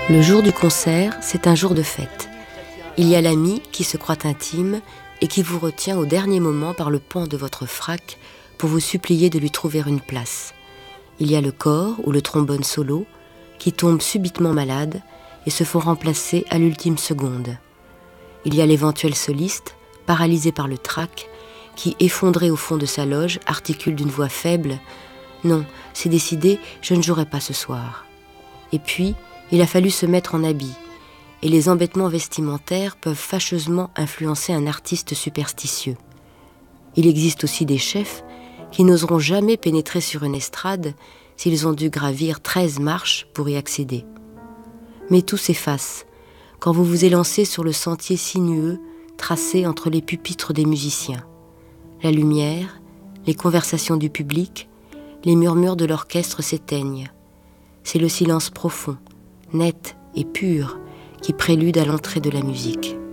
Le jour du concert, c'est un jour de fête. Il y a l'ami qui se croit intime et qui vous retient au dernier moment par le pan de votre frac pour vous supplier de lui trouver une place. Il y a le cor ou le trombone solo qui tombent subitement malades et se font remplacer à l'ultime seconde. Il y a l'éventuel soliste, paralysé par le trac, qui, effondré au fond de sa loge, articule d'une voix faible « Non, c'est décidé, je ne jouerai pas ce soir ». Et puis, il a fallu se mettre en habit, et les embêtements vestimentaires peuvent fâcheusement influencer un artiste superstitieux. Il existe aussi des chefs qui n'oseront jamais pénétrer sur une estrade s'ils ont dû gravir 13 marches pour y accéder. Mais tout s'efface quand vous vous élancez sur le sentier sinueux tracé entre les pupitres des musiciens. La lumière, les conversations du public, les murmures de l'orchestre s'éteignent. C'est le silence profond, net et pur, qui prélude à l'entrée de la musique.